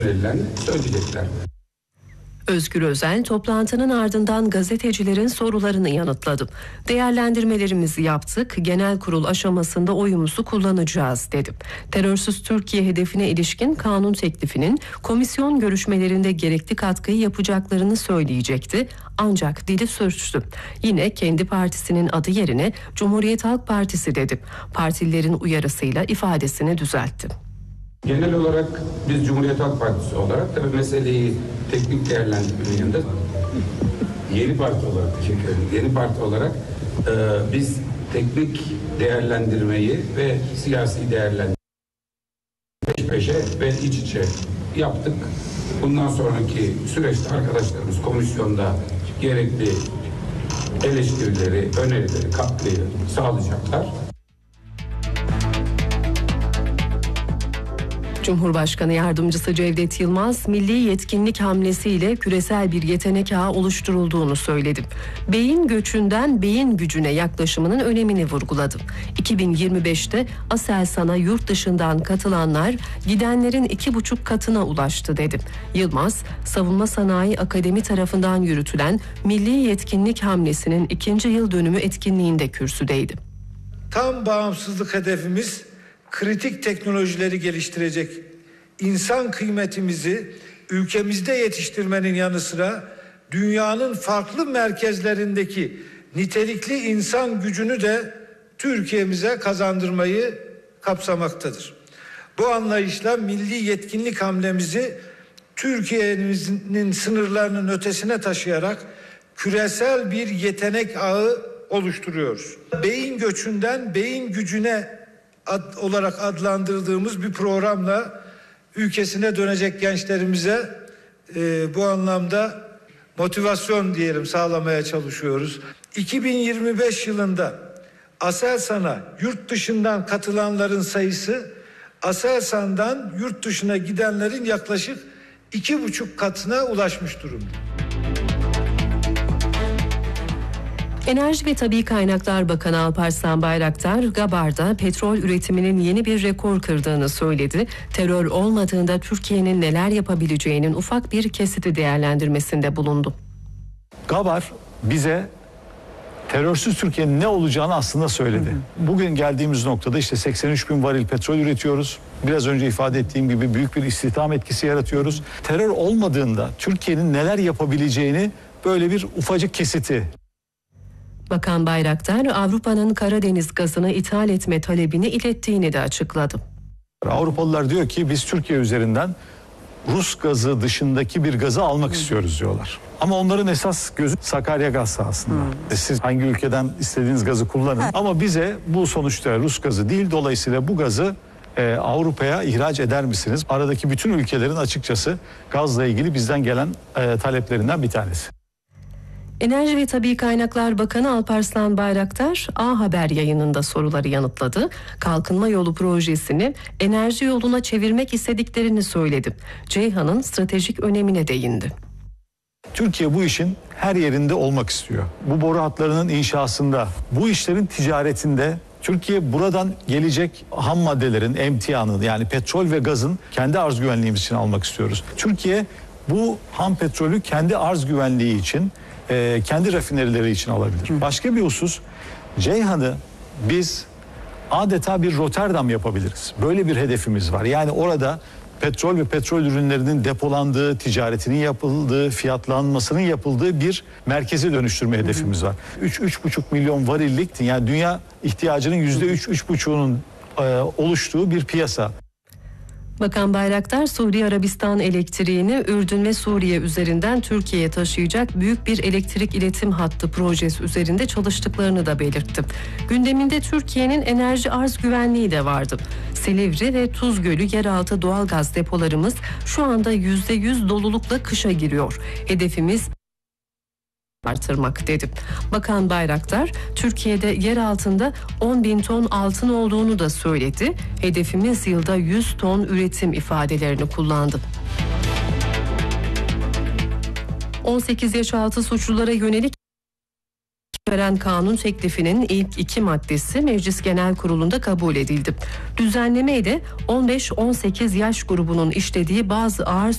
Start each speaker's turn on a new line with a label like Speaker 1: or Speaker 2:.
Speaker 1: söyleyecekler.
Speaker 2: Özgür Özel toplantının ardından gazetecilerin sorularını yanıtladı. Değerlendirmelerimizi yaptık, genel kurul aşamasında oyumuzu kullanacağız dedi. Terörsüz Türkiye hedefine ilişkin kanun teklifinin komisyon görüşmelerinde gerekli katkıyı yapacaklarını söyleyecekti. Ancak dili sürçtü. Yine kendi partisinin adı yerine Cumhuriyet Halk Partisi dedi. Partililerin uyarısıyla ifadesini düzeltti.
Speaker 1: Genel olarak biz Cumhuriyet Halk Partisi olarak tabii meseleyi teknik değerlendirmenin yanında yeni parti olarak teşekkür ederim. Yeni parti olarak biz teknik değerlendirmeyi ve siyasi değerlendirmeyi peş peşe ve iç içe yaptık. Bundan sonraki süreçte arkadaşlarımız komisyonda gerekli eleştirileri, önerileri, katkıyı sağlayacaklar.
Speaker 2: Cumhurbaşkanı Yardımcısı Cevdet Yılmaz, milli yetkinlik hamlesiyle küresel bir yetenek ağı oluşturulduğunu söyledi. Beyin göçünden beyin gücüne yaklaşımının önemini vurguladı. 2025'te Aselsan'a yurt dışından katılanlar gidenlerin 2,5 katına ulaştı dedi. Yılmaz, Savunma Sanayi Akademi tarafından yürütülen milli yetkinlik hamlesinin 2. yıl dönümü etkinliğinde kürsüdeydi.
Speaker 3: Tam bağımsızlık hedefimiz kritik teknolojileri geliştirecek, insan kıymetimizi ülkemizde yetiştirmenin yanı sıra dünyanın farklı merkezlerindeki nitelikli insan gücünü de Türkiye'mize kazandırmayı kapsamaktadır. Bu anlayışla milli yetkinlik hamlemizi Türkiye'nin sınırlarının ötesine taşıyarak küresel bir yetenek ağı oluşturuyoruz. Beyin göçünden beyin gücüne olarak adlandırdığımız bir programla ülkesine dönecek gençlerimize bu anlamda motivasyon diyelim sağlamaya çalışıyoruz. 2025 yılında Aselsan'a yurt dışından katılanların sayısı Aselsan'dan yurt dışına gidenlerin yaklaşık 2,5 katına ulaşmış durumda.
Speaker 2: Enerji ve Tabii Kaynaklar Bakanı Alparslan Bayraktar, Gabar'da petrol üretiminin yeni bir rekor kırdığını söyledi. Terör olmadığında Türkiye'nin neler yapabileceğinin ufak bir kesiti değerlendirmesinde bulundu.
Speaker 4: Gabar bize terörsüz Türkiye'nin ne olacağını aslında söyledi. Bugün geldiğimiz noktada işte 83 bin varil petrol üretiyoruz. Biraz önce ifade ettiğim gibi büyük bir istihdam etkisi yaratıyoruz. Terör olmadığında Türkiye'nin neler yapabileceğini böyle bir ufacık kesiti.
Speaker 2: Bakan Bayraktar, Avrupa'nın Karadeniz gazını ithal etme talebini ilettiğini de açıkladı.
Speaker 4: Avrupalılar diyor ki biz Türkiye üzerinden Rus gazı dışındaki bir gazı almak istiyoruz diyorlar. Ama onların esas gözü Sakarya gaz sahasında. Siz hangi ülkeden istediğiniz gazı kullanın. Ama bize bu sonuçta Rus gazı değil, dolayısıyla bu gazı Avrupa'ya ihraç eder misiniz? Aradaki bütün ülkelerin açıkçası gazla ilgili bizden gelen taleplerinden bir tanesi.
Speaker 2: Enerji ve Tabii Kaynaklar Bakanı Alparslan Bayraktar, A Haber yayınında soruları yanıtladı. Kalkınma Yolu projesini enerji yoluna çevirmek istediklerini söyledi. Ceyhan'ın stratejik önemine değindi.
Speaker 4: Türkiye bu işin her yerinde olmak istiyor. Bu boru hatlarının inşasında, bu işlerin ticaretinde Türkiye buradan gelecek ham maddelerin, emtianın yani petrol ve gazın kendi arz güvenliğimiz için almak istiyoruz. Türkiye bu ham petrolü kendi arz güvenliği için, kendi rafinerileri için alabilir. Başka bir husus, Ceyhan'ı biz adeta bir Rotterdam yapabiliriz. Böyle bir hedefimiz var. Yani orada petrol ve petrol ürünlerinin depolandığı, ticaretinin yapıldığı, fiyatlanmasının yapıldığı bir merkeze dönüştürme hedefimiz var. 3-3,5 milyon varillik, yani dünya ihtiyacının %3-3,5'unun oluştuğu bir piyasa.
Speaker 2: Bakan Bayraktar, Suudi Arabistan elektriğini Ürdün ve Suriye üzerinden Türkiye'ye taşıyacak büyük bir elektrik iletim hattı projesi üzerinde çalıştıklarını da belirtti. Gündeminde Türkiye'nin enerji arz güvenliği de vardı. Silivri ve Tuz Gölü yeraltı doğalgaz depolarımız şu anda %100 dolulukla kışa giriyor. Hedefimiz artırmak dedi. Bakan Bayraktar, Türkiye'de yer altında 10.000 ton altın olduğunu da söyledi. Hedefimiz yılda 100 ton üretim ifadelerini kullandı. 18 yaş altı suçlulara yönelik veren kanun teklifinin ilk 2 maddesi Meclis Genel Kurulu'nda kabul edildi. Düzenleme ile 15-18 yaş grubunun işlediği bazı ağır